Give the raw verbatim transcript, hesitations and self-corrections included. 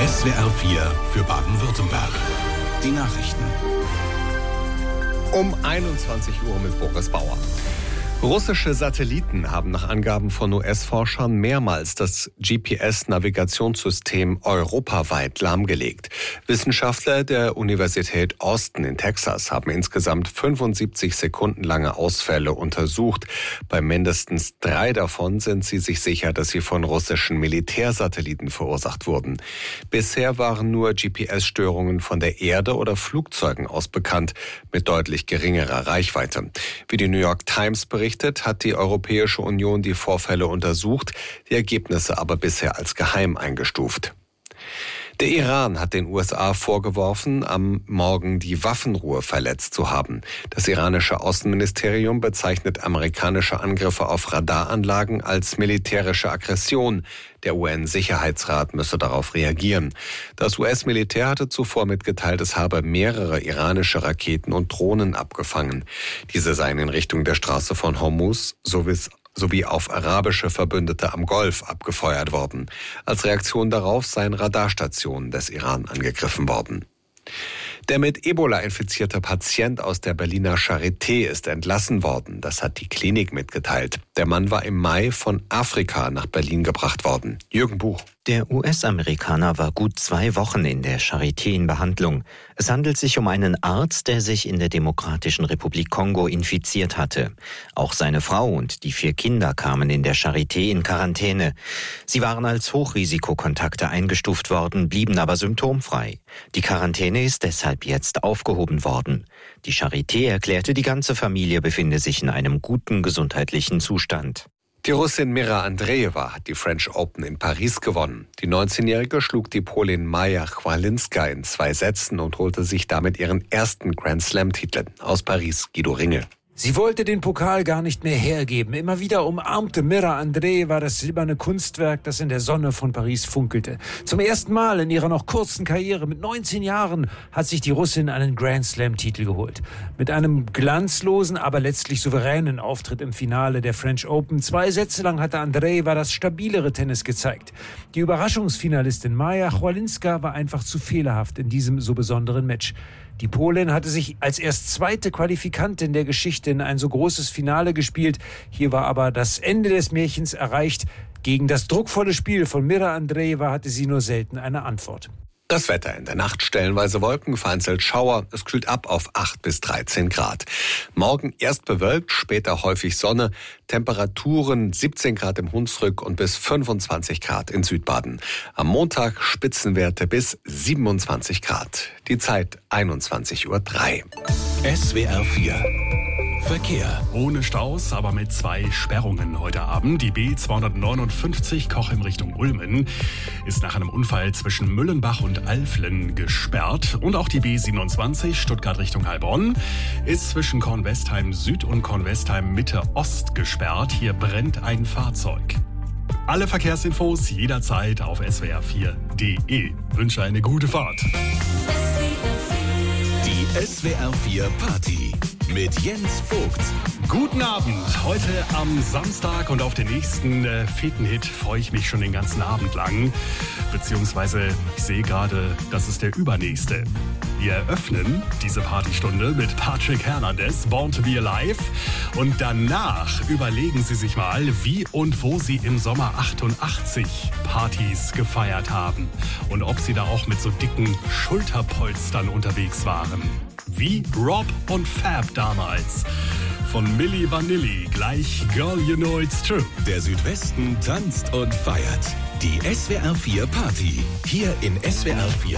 S W R vier für Baden-Württemberg. Die Nachrichten. Um einundzwanzig Uhr mit Boris Bauer. Russische Satelliten haben nach Angaben von U S-Forschern mehrmals das G P S-Navigationssystem europaweit lahmgelegt. Wissenschaftler der Universität Austin in Texas haben insgesamt fünfundsiebzig Sekunden lange Ausfälle untersucht. Bei mindestens drei davon sind sie sich sicher, dass sie von russischen Militärsatelliten verursacht wurden. Bisher waren nur G P S-Störungen von der Erde oder Flugzeugen aus bekannt, mit deutlich geringerer Reichweite. Wie die New York Times berichtet, hat die Europäische Union die Vorfälle untersucht, die Ergebnisse aber bisher als geheim eingestuft. Der Iran hat den U S A vorgeworfen, am Morgen die Waffenruhe verletzt zu haben. Das iranische Außenministerium bezeichnet amerikanische Angriffe auf Radaranlagen als militärische Aggression. Der U N-Sicherheitsrat müsse darauf reagieren. Das U S-Militär hatte zuvor mitgeteilt, es habe mehrere iranische Raketen und Drohnen abgefangen. Diese seien in Richtung der Straße von Hormuz sowie sowie auf arabische Verbündete am Golf abgefeuert worden. Als Reaktion darauf seien Radarstationen des Iran angegriffen worden. Der mit Ebola infizierte Patient aus der Berliner Charité ist entlassen worden. Das hat die Klinik mitgeteilt. Der Mann war im Mai von Afrika nach Berlin gebracht worden. Jürgen Buch. Der U S-Amerikaner war gut zwei Wochen in der Charité in Behandlung. Es handelt sich um einen Arzt, der sich in der Demokratischen Republik Kongo infiziert hatte. Auch seine Frau und die vier Kinder kamen in der Charité in Quarantäne. Sie waren als Hochrisikokontakte eingestuft worden, blieben aber symptomfrei. Die Quarantäne ist deshalb jetzt aufgehoben worden. Die Charité erklärte, die ganze Familie befinde sich in einem guten gesundheitlichen Zustand. Die Russin Mira Andreeva hat die French Open in Paris gewonnen. Die neunzehnjährige schlug die Polin Maja Chwalinska in zwei Sätzen und holte sich damit ihren ersten Grand-Slam-Titel. Aus Paris, Guido Ringel. Sie wollte den Pokal gar nicht mehr hergeben. Immer wieder umarmte Mira Andreeva das silberne Kunstwerk, das in der Sonne von Paris funkelte. Zum ersten Mal in ihrer noch kurzen Karriere mit neunzehn Jahren hat sich die Russin einen Grand-Slam-Titel geholt. Mit einem glanzlosen, aber letztlich souveränen Auftritt im Finale der French Open. Zwei Sätze lang hatte Andreeva das stabilere Tennis gezeigt. Die Überraschungsfinalistin Maja Chwalinska war einfach zu fehlerhaft in diesem so besonderen Match. Die Polin hatte sich als erst zweite Qualifikantin der Geschichte in ein so großes Finale gespielt. Hier war aber das Ende des Märchens erreicht. Gegen das druckvolle Spiel von Mira Andreeva hatte sie nur selten eine Antwort. Das Wetter: in der Nacht stellenweise Wolken, vereinzelt Schauer. Es kühlt ab auf acht bis dreizehn Grad. Morgen erst bewölkt, später häufig Sonne. Temperaturen siebzehn Grad im Hunsrück und bis fünfundzwanzig Grad in Südbaden. Am Montag Spitzenwerte bis siebenundzwanzig Grad. Die Zeit einundzwanzig Uhr drei. S W R vier Verkehr. Ohne Staus, aber mit zwei Sperrungen heute Abend. Die B zweihundertneunundfünfzig Kochem Richtung Ulmen ist nach einem Unfall zwischen Müllenbach und Alflen gesperrt. Und auch die B siebenundzwanzig Stuttgart Richtung Heilbronn ist zwischen Kornwestheim Süd und Kornwestheim Mitte Ost gesperrt. Hier brennt ein Fahrzeug. Alle Verkehrsinfos jederzeit auf S W R vier Punkt de. Wünsche eine gute Fahrt. Die S W R vier Party mit Jens Vogt. Guten Abend. Heute am Samstag und auf den nächsten äh, Fetenhit freue ich mich schon den ganzen Abend lang. Beziehungsweise ich sehe gerade, das ist der übernächste. Wir eröffnen diese Partystunde mit Patrick Hernandez, Born to be Alive. Und danach überlegen Sie sich mal, wie und wo Sie im Sommer achtundachtzig Partys gefeiert haben. Und ob Sie da auch mit so dicken Schulterpolstern unterwegs waren. Wie Rob und Fab damals. Von Milli Vanilli, gleich Girl You Know It's True. Der Südwesten tanzt und feiert. Die S W R vier Party. Hier in S W R vier.